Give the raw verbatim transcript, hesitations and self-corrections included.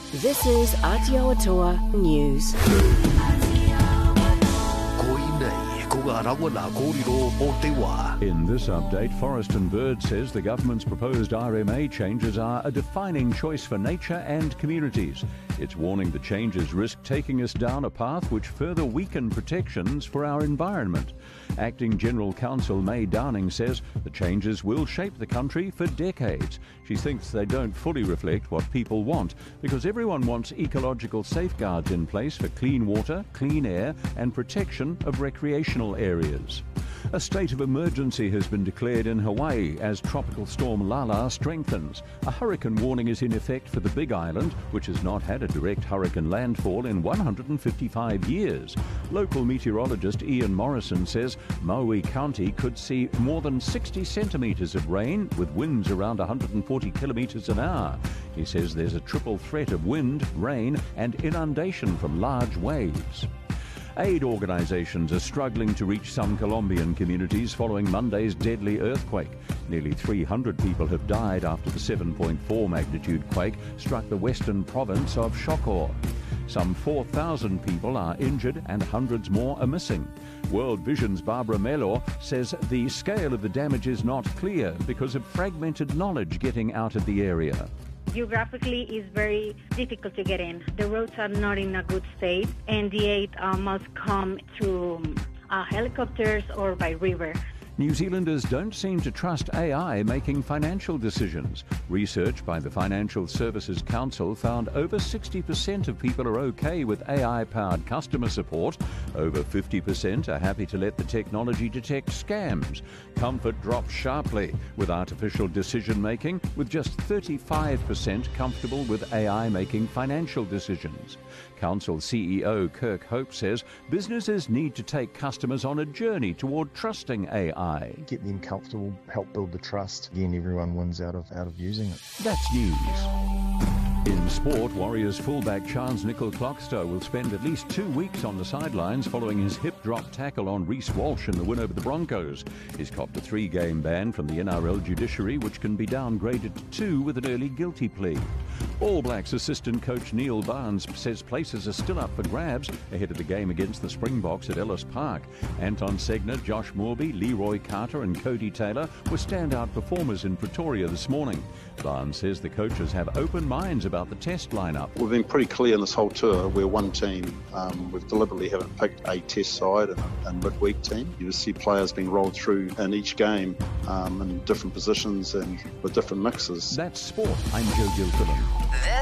This is Aotearoa News. In this update, Forest and Bird says the government's proposed R M A changes are a defining choice for nature and communities. It's warning the changes risk taking us down a path which further weaken protections for our environment. Acting General Counsel May Downing says the changes will shape the country for decades. She thinks they don't fully reflect what people want because everyone wants ecological safeguards in place for clean water, clean air and protection of recreational areas. A state of emergency has been declared in Hawaii as Tropical Storm Lala strengthens. A hurricane warning is in effect for the Big Island, which has not had a direct hurricane landfall in one hundred fifty-five years. Local meteorologist Ian Morrison says Maui County could see more than sixty centimetres of rain with winds around one hundred forty kilometres an hour. He says there's a triple threat of wind, rain and inundation from large waves. Aid organisations are struggling to reach some Colombian communities following Monday's deadly earthquake. Nearly three hundred people have died after the seven point four magnitude quake struck the western province of Chocó. Some four thousand people are injured and hundreds more are missing. World Vision's Barbara Mellor says the scale of the damage is not clear because of fragmented knowledge getting out of the area. Geographically, it's very difficult to get in. The roads are not in a good state, and the aid uh, must come through uh, helicopters or by river. New Zealanders don't seem to trust A I making financial decisions. Research by the Financial Services Council found over sixty percent of people are okay with A I-powered customer support. Over fifty percent are happy to let the technology detect scams. Comfort drops sharply with artificial decision-making, with just thirty-five percent comfortable with A I making financial decisions. Council C E O Kirk Hope says businesses need to take customers on a journey toward trusting A I. Get them comfortable, help build the trust. Again, everyone wins out of out of using it. That's news. In sport, Warriors fullback Charnze Nicoll-Klokstad will spend at least two weeks on the sidelines following his hip-drop tackle on Reece Walsh in the win over the Broncos. He's copped a three-game ban from the N R L judiciary, which can be downgraded to two with an early guilty plea. All Blacks assistant coach Neil Barnes says places are still up for grabs ahead of the game against the Springboks at Ellis Park. Anton Segner, Josh Moorby, Leroy Carter and Cody Taylor were standout performers in Pretoria this morning. Barnes says the coaches have open minds about the test lineup. We've been pretty clear in this whole tour. We're one team. Um, we've deliberately haven't picked a test side and a, a midweek team. You just see players being rolled through in each game um, in different positions and with different mixes. That's sport. I'm Joe Gilfillan.